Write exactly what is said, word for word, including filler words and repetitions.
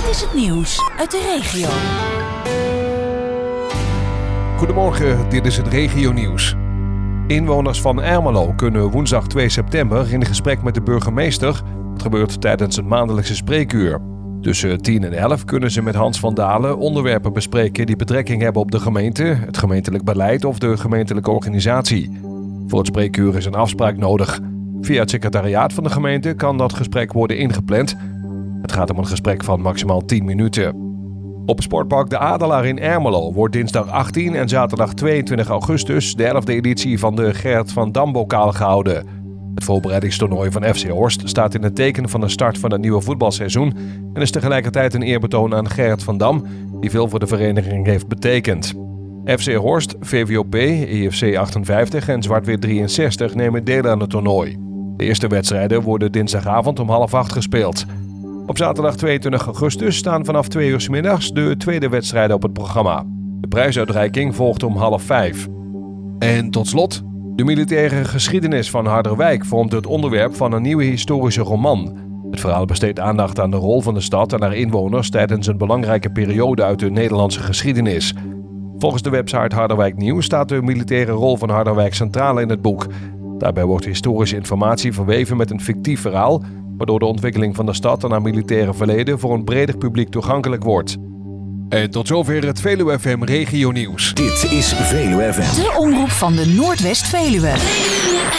is het nieuws uit de regio. Goedemorgen, dit is het regionieuws. Inwoners van Ermelo kunnen woensdag twee september in gesprek met de burgemeester. Het gebeurt tijdens een maandelijkse spreekuur. Tussen tien en elf kunnen ze met Hans van Dalen onderwerpen bespreken die betrekking hebben op de gemeente, het gemeentelijk beleid of de gemeentelijke organisatie. Voor het spreekuur is een afspraak nodig. Via het secretariaat van de gemeente kan dat gesprek worden ingepland. Het gaat om een gesprek van maximaal tien minuten. Op Sportpark De Adelaar in Ermelo wordt dinsdag achttien en zaterdag tweeëntwintig augustus de elfde editie van de Gerrit van Dam bokaal gehouden. Het voorbereidingstoernooi van F C Horst staat in het teken van de start van het nieuwe voetbalseizoen en is tegelijkertijd een eerbetoon aan Gerrit van Dam, die veel voor de vereniging heeft betekend. F C Horst, V V O P, E F C achtenvijftig en Zwart-Wit drieënzestig nemen deel aan het toernooi. De eerste wedstrijden worden dinsdagavond om half acht gespeeld. Op zaterdag tweeëntwintig augustus staan vanaf twee uur 's middags de tweede wedstrijden op het programma. De prijsuitreiking volgt om half vijf. En tot slot, de militaire geschiedenis van Harderwijk vormt het onderwerp van een nieuwe historische roman. Het verhaal besteedt aandacht aan de rol van de stad en haar inwoners tijdens een belangrijke periode uit de Nederlandse geschiedenis. Volgens de website Harderwijk Nieuws staat de militaire rol van Harderwijk centraal in het boek. Daarbij wordt historische informatie verweven met een fictief verhaal, waardoor de ontwikkeling van de stad en haar militaire verleden voor een breder publiek toegankelijk wordt. En tot zover het Veluwe F M Regionieuws. Dit is Veluwe F M. De omroep van de Noordwest-Veluwe.